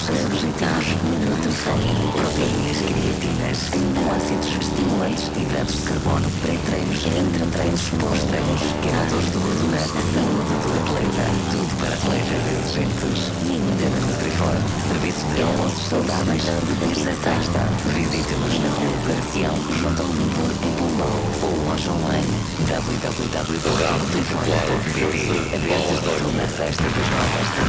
doces, vegetais, nutrição, proteínas, creatinas, aminoácidos, estimulantes, hidratos de carbono, pré-treinos, entre-treinos, pós-treinos, queimadores de gordura, saúde do atleta, tudo para atletas exigentes. Nintendo Nutriform, serviços de almoços saudáveis, de terça a sexta. Visite-nos na Rua Comercial, junto ao Limpor, em Pombal, ou loja online www.nutriform.pt. Abertas de segunda a sexta, das 9 às 19.